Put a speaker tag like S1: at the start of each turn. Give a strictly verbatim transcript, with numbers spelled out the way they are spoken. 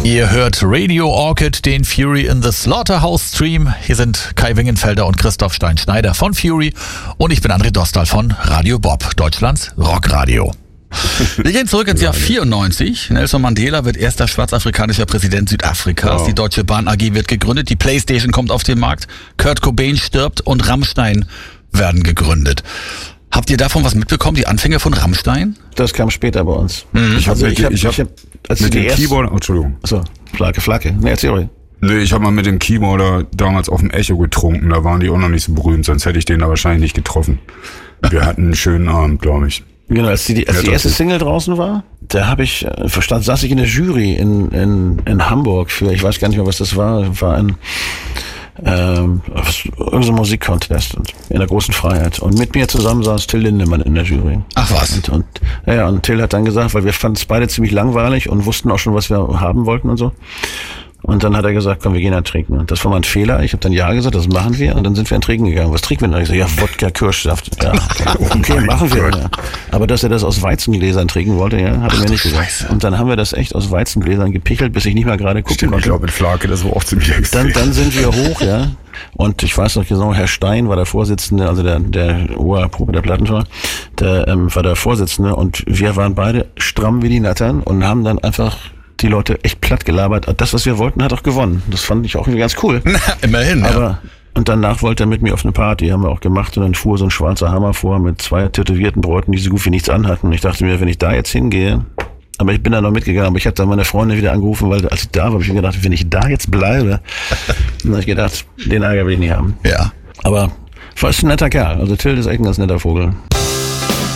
S1: Ihr hört Radio Orchid, den Fury in the Slaughterhouse Stream. Hier sind Kai Wingenfelder und Christoph Stein-Schneider von Fury und ich bin André Dostal von Radio Bob, Deutschlands Rockradio. Wir gehen zurück ins Jahr vierundneunzig. Nelson Mandela wird erster schwarzafrikanischer Präsident Südafrikas. Wow. Die Deutsche Bahn A G wird gegründet. Die Playstation kommt auf den Markt. Kurt Cobain stirbt und Rammstein werden gegründet. Habt ihr davon was mitbekommen, die Anfänge von Rammstein?
S2: Das kam später bei uns.
S3: Mhm. Ich habe
S2: also ich hab,
S3: ich hab,
S2: ich hab, als
S3: mit dem
S2: erst,
S3: Keyboard, oh, Entschuldigung.
S2: Achso, Flagge, Flagge. Nee, erzähl ruhig.
S3: Nee, ich habe mal mit dem Keyboarder damals auf dem Echo getrunken. Da waren die auch noch nicht so berühmt, sonst hätte ich den da wahrscheinlich nicht getroffen. Wir hatten einen schönen Abend, glaube ich.
S2: Genau, als die, als
S3: Ja,
S2: die erste
S3: das-
S2: Single draußen war, da habe ich äh, verstanden, saß ich in der Jury in, in, in Hamburg für, ich weiß gar nicht mehr, was das war, war ein ähm, was- irgendein so ein Musikcontest und in der großen Freiheit. Und mit mir zusammen saß Till Lindemann in der Jury.
S1: Ach was.
S2: Und, und, ja, und Till hat dann gesagt, weil wir fanden es beide ziemlich langweilig und wussten auch schon, was wir haben wollten und so. Und dann hat er gesagt, komm, wir gehen dann trinken. Und das war mal ein Fehler. Ich habe dann ja gesagt, das machen wir. Und dann sind wir dann trinken gegangen. Was trinken wir denn? Ich so, ja, Wodka, Kirschsaft. Ja, okay, machen wir. Ja. Aber dass er das aus Weizengläsern trinken wollte, ja, hat er mir nicht gesagt.
S1: Scheiße.
S2: Und dann haben wir das echt aus Weizengläsern gepichelt, bis ich nicht mehr gerade gucken
S3: Stimmt, ich
S2: konnte.
S3: glaube mit Flake, das war auch ziemlich extrem.
S2: Dann, dann sind wir hoch, ja. Und ich weiß noch genau, Herr Stein war der Vorsitzende, also der, der Oberprobe der Plattenfirma, der ähm, war der Vorsitzende und wir waren beide stramm wie die Nattern und haben dann einfach die Leute echt platt gelabert. Das, was wir wollten, hat auch gewonnen. Das fand ich auch irgendwie ganz cool.
S1: Na, immerhin,
S2: Aber,
S1: ja.
S2: und danach wollte er mit mir auf eine Party, haben wir auch gemacht und dann fuhr so ein schwarzer Hammer vor mit zwei tätowierten Bräuten, die so gut wie nichts anhatten. Und ich dachte mir, wenn ich da jetzt hingehe, aber ich bin da noch mitgegangen, aber ich habe dann meine Freundin wieder angerufen, weil als ich da war, habe ich mir gedacht, wenn ich da jetzt bleibe, dann habe ich gedacht, den Ärger will ich nicht haben.
S1: Ja.
S2: Aber war ist ein netter Kerl. Also Till ist echt ein ganz netter Vogel.